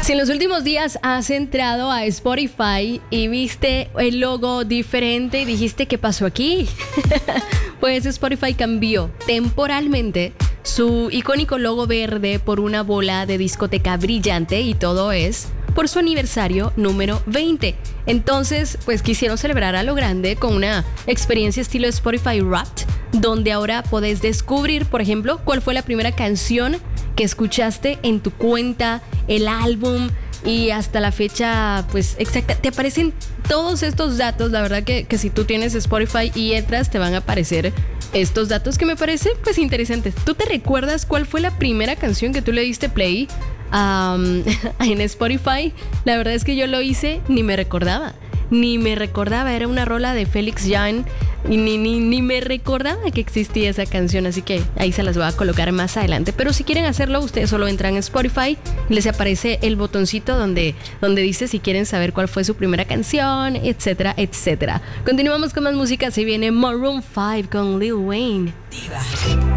Si en los últimos días has entrado a Spotify y viste el logo diferente y dijiste, ¿qué pasó aquí? Pues Spotify cambió temporalmente su icónico logo verde por una bola de discoteca brillante, y todo es por su aniversario número 20. Entonces, pues quisieron celebrar a lo grande con una experiencia estilo Spotify Wrapped, donde ahora podés descubrir, por ejemplo, cuál fue la primera canción que escuchaste en tu cuenta, el álbum y hasta la fecha pues exacta. Te aparecen todos estos datos. La verdad que si tú tienes Spotify y entras, te van a aparecer estos datos que me parecen pues interesantes. ¿Tú te recuerdas cuál fue la primera canción que tú le diste play en Spotify? La verdad es que yo lo hice, ni me recordaba, era una rola de Félix Jan y ni me recordaba que existía esa canción, así que ahí se las voy a colocar más adelante. Pero si quieren hacerlo, ustedes solo entran en Spotify y les aparece el botoncito donde dice si quieren saber cuál fue su primera canción, etcétera, etcétera. Continuamos con más música, se viene Maroon 5 con Lil Wayne. Diva.